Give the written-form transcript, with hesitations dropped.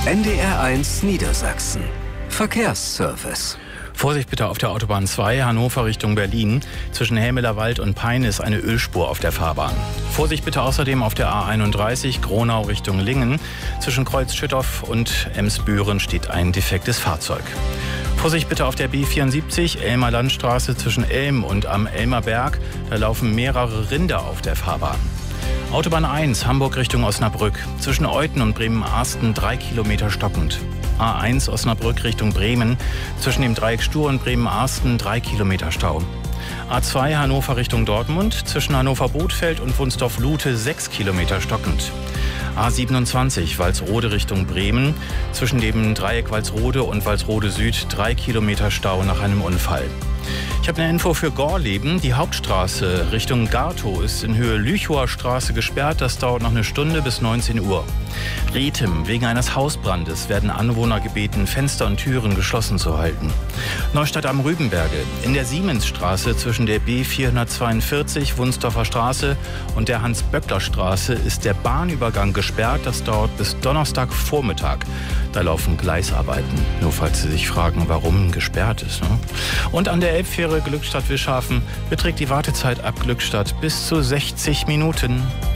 NDR1 Niedersachsen. Verkehrsservice. Vorsicht bitte auf der Autobahn 2, Hannover Richtung Berlin. Zwischen Helmelerwald und Peine ist eine Ölspur auf der Fahrbahn. Vorsicht bitte außerdem auf der A31, Gronau Richtung Lingen. Zwischen Kreuz Schüttorf und Emsbüren steht ein defektes Fahrzeug. Vorsicht bitte auf der B74, Elmer Landstraße zwischen Elm und am Elmer Berg. Da laufen mehrere Rinder auf der Fahrbahn. Autobahn 1, Hamburg Richtung Osnabrück. Zwischen Euthen und Bremen-Arsten 3 Kilometer stockend. A1 Osnabrück Richtung Bremen. Zwischen dem Dreieck Stur und Bremen-Arsten 3 Kilometer Stau. A2 Hannover Richtung Dortmund. Zwischen Hannover-Bothfeld und Wunsdorf-Lute 6 Kilometer stockend. A27 Walsrode Richtung Bremen. Zwischen dem Dreieck Walsrode und Walsrode Süd 3 Kilometer Stau nach einem Unfall. Ich habe eine Info für Gorleben. Die Hauptstraße Richtung Gartow ist in Höhe Lüchower Straße gesperrt. Das dauert noch eine Stunde bis 19 Uhr. Rethem. Wegen eines Hausbrandes werden Anwohner gebeten, Fenster und Türen geschlossen zu halten. Neustadt am Rübenberge. In der Siemensstraße zwischen der B442 Wunsdorfer Straße und der Hans-Böckler-Straße ist der Bahnübergang gesperrt. Das dauert bis Donnerstagvormittag. Da laufen Gleisarbeiten. Nur falls Sie sich fragen, warum gesperrt ist. Ne? Und an der Elbfähre Glückstadt-Wischhafen beträgt die Wartezeit ab Glückstadt bis zu 60 Minuten.